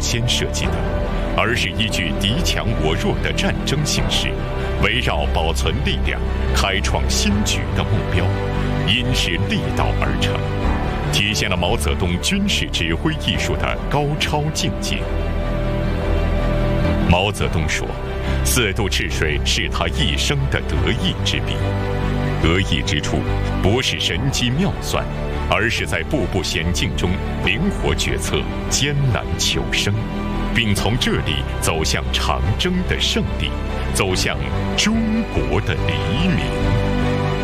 先设计的，而是依据敌强我弱的战争形势，围绕保存力量、开创新局的目标，因势利导而成，体现了毛泽东军事指挥艺术的高超境界。毛泽东说，4渡赤水是他一生的得意之笔。得意之处不是神机妙算，而是在步步险境中灵活决策、艰难求生，并从这里走向长征的胜利，走向中国的黎明。